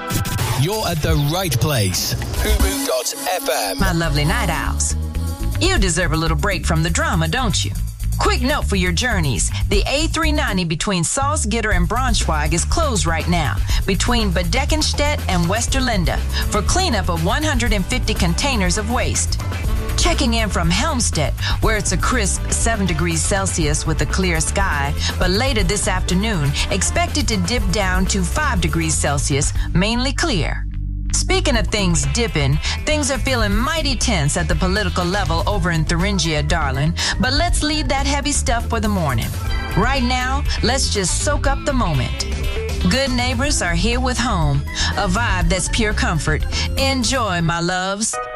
You're at the right place. Hubu.fm. My lovely night owls. You deserve a little break from the drama, don't you? Quick note for your journeys. The A390 between Salzgitter and Braunschweig is closed right now, between Bedeckenstedt and Westerlinde, for cleanup of 150 containers of waste. Checking in from Helmstedt, where it's a crisp 7 degrees Celsius with a clear sky, but later this afternoon, expected to dip down to 5 degrees Celsius, mainly clear. Speaking of things dipping, things are feeling mighty tense at the political level over in Thuringia, darling, but let's leave that heavy stuff for the morning. Right now, let's just soak up the moment. Good neighbors are here with home, a vibe that's pure comfort. Enjoy, my loves.